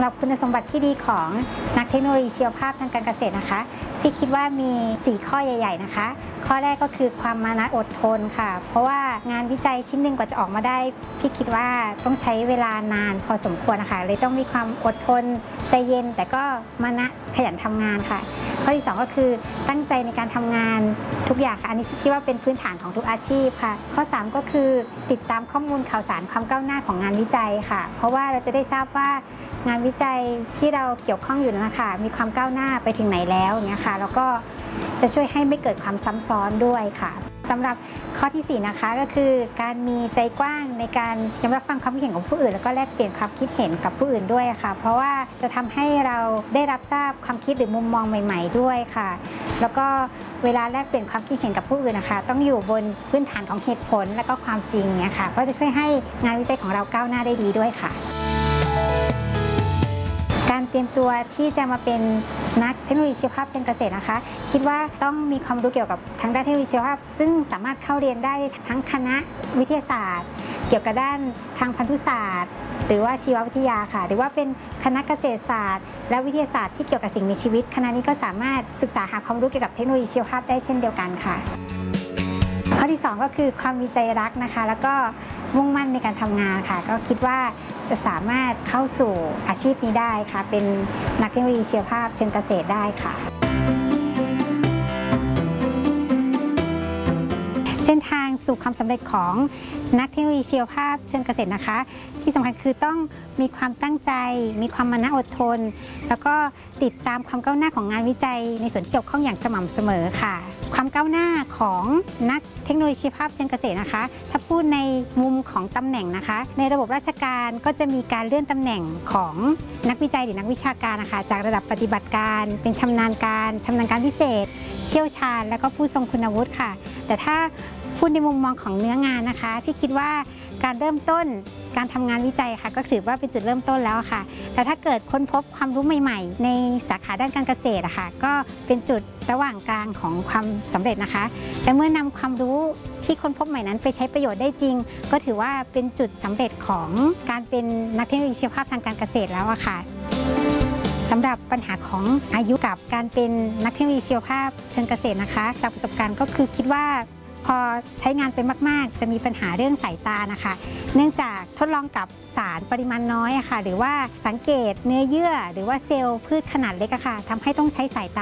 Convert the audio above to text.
หรับคุณสมบัติที่ดีของนักเทคโนโลยีชีวภาพทางการเกษตรนะคะพี่คิดว่ามี4ข้อใหญ่ๆนะคะข้อแรกก็คือความมานะอดทนค่ะเพราะว่างานวิจัยชิ้นหนึ่งกว่าจะออกมาได้พี่คิดว่าต้องใช้เวลานานพอสมควรนะคะเลยต้องมีความอดทนใจเย็นแต่ก็มานะขยันทำงานค่ะข้อที่2ก็คือตั้งใจในการทำงานทุกอย่างค่ะอันนี้คิดว่าเป็นพื้นฐานของทุกอาชีพค่ะข้อ3ก็คือติดตามข้อมูลข่าวสารความก้าวหน้าของงานวิจัยค่ะเพราะว่าเราจะได้ทราบว่างานวิจัยที่เราเกี่ยวข้องอยู่นะคะมีความก้าวหน้าไปถึงไหนแล้วอย่างเงี้ยค่ะแล้วก็จะช่วยให้ไม่เกิดความซ้ำซ้อนด้วยค่ะสำหรับข้อที่4นะคะก็คือการมีใจกว้างในการยอมรับฟังความคิดเห็นของผู้อื่นแล้วก็แลกเปลี่ยนความคิดเห็นกับผู้อื่นด้วยค่ะเพราะว่าจะทำให้เราได้รับทราบความคิดหรือมุมมองใหม่ๆด้วยค่ะแล้วก็เวลาแลกเปลี่ยนความคิดเห็นกับผู้อื่นนะคะต้องอยู่บนพื้นฐานของเหตุผลและก็ความจริงเนี่ยค่ะก็จะช่วยให้งานวิจัยของเราก้าวหน้าได้ดีด้วยค่ะการเตรียมตัวที่จะมาเป็นนักเทคโนโลยีชีวภาพเชิงเกษตรนะคะคิดว่าต้องมีความรู้เกี่ยวกับทางด้านเทคโนโลยีชีวภาพซึ่งสามารถเข้าเรียนได้ทั้งคณะวิทยาศาสตร์เกี่ยวกับด้านทางพันธุศาสตร์หรือว่าชีววิทยาค่ะหรือว่าเป็นคณะเกษตรศาสตร์และวิทยาศาสตร์ที่เกี่ยวกับสิ่งมีชีวิตคณะนี้ก็สามารถศึกษาหาความรู้เกี่ยวกับเทคโนโลยีชีวภาพได้เช่นเดียวกันค่ะข้อที่2ก็คือความมีใจรักนะคะแล้วก็มุ่งมั่นในการทำงานค่ะก็คิดว่าจะสามารถเข้าสู่อาชีพนี้ได้ค่ะเป็นนักเทคโนโลยีชีวภาพเชิงเกษตรได้ค่ะเส้นทางสู่ความสำเร็จของนักเทคโนโลยีชีวภาพเชิงเกษตรนะคะที่สำคัญคือต้องมีความตั้งใจมีความมานะอดทนแล้วก็ติดตามความก้าวหน้าของงานวิจัยในส่วนที่เกี่ยวข้องอย่างสม่ำเสมอค่ะความก้าวหน้าของนักเทคโนโลยีชีวภาพเชิงเกษตรนะคะถ้าพูดในมุมของตำแหน่งนะคะในระบบราชการก็จะมีการเลื่อนตำแหน่งของนักวิจัยหรือนักวิชาการนะคะจากระดับปฏิบัติการเป็นชำนาญการพิเศษเชี่ยวชาญและก็ผู้ทรงคุณวุฒิค่ะแต่ถ้าพูดในมุมมองของเนื้องานนะคะพี่คิดว่าการเริ่มต้นการทำงานวิจัยค่ะก็ถือว่าเป็นจุดเริ่มต้นแล้วค่ะแต่ถ้าเกิดค้นพบความรู้ใหม่ๆในสาขาด้านการเกษตรค่ะก็เป็นจุดระหว่างกลางของความสำเร็จนะคะแต่เมื่อนำความรู้ที่ค้นพบใหม่นั้นไปใช้ประโยชน์ได้จริงก็ถือว่าเป็นจุดสำเร็จของการเป็นนักเทคโนโลยีชีวภาพทางการเกษตรแล้วค่ะสำหรับปัญหาของอายุกับการเป็นนักเทคโนโลยีชีวภาพเชิงเกษตรนะคะจากประสบการณ์ก็คือคิดว่าพอใช้งานไปมากๆจะมีปัญหาเรื่องสายตานะคะเนื่องจากทดลองกับสารปริมาณน้อยค่ะหรือว่าสังเกตเนื้อเยื่อหรือว่าเซลล์พืชขนาดเล็กค่ะทำให้ต้องใช้สายตา